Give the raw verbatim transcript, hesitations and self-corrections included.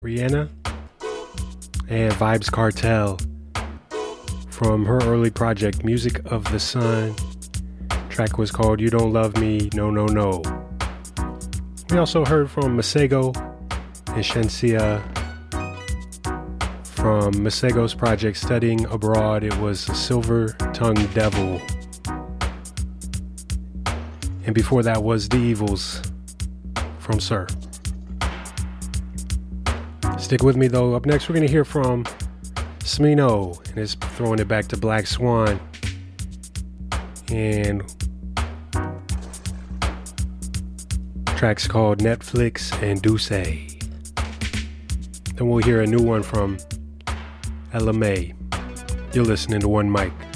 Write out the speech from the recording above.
Rihanna and Vybz Kartel from her early project Music of the Sun. Track was called You Don't Love Me, No No No. We also heard from Masego and Shensia from Masego's project Studying Abroad. It was Silver Tongue Devil. And before that was The Evils from Sir. Stick with me though. Up next we're going to hear from Smino, and it's throwing it back to Black Swan. And tracks called Netflix and Douce. Then we'll hear a new one from Ella May. You're listening to One Mic.